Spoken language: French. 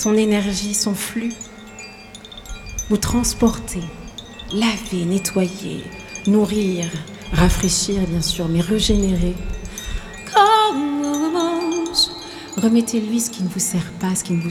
son énergie, son flux. Vous transporter, laver, nettoyer, nourrir, rafraîchir bien sûr, mais régénérer. Comme remettez-lui ce qui ne vous sert pas, ce qui ne vous